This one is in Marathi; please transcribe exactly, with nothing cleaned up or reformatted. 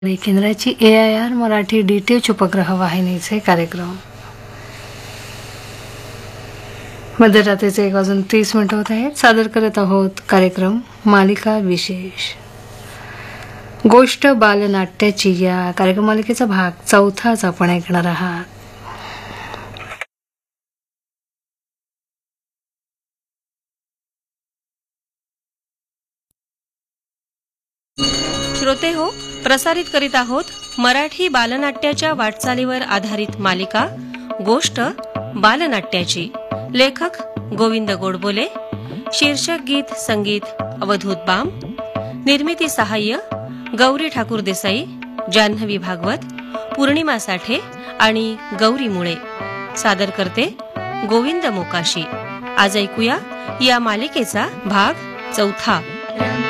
केंद्राची ए I R Marathi D T H उपग्रह वाहिनीचे कार्यक्रम मध्यरात्रीचे एक वाजून तीस मिनिट होत आहेत. सादर करत आहोत कार्यक्रम मालिका विशेष गोष्ट बालनाट्याची. या कार्यक्रम मालिकेचा भाग चौथाच आपण ऐकणार आहात. श्रोते हो, प्रसारित करीत आहोत मराठी बालनाट्याच्या वाटचालीवर आधारित मालिका गोष्ट बालनाट्याची. लेखक गोविंद गोडबोले. शीर्षक गीत संगीत अवधूत बाम. निर्मिती सहाय्य गौरी ठाकूर देसाई, जान्हवी भागवत, पूर्णिमा साठे आणि गौरी मुळे. सादर करते गोविंद मोकाशी. आज ऐकूया या मालिकेचा भाग चौथा.